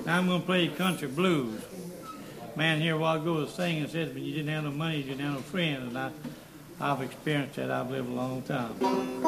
Now I'm going to play country blues. Man here a while ago was singing and said, when you didn't have no money, you didn't have no friends. And I've experienced that. I've lived a long time.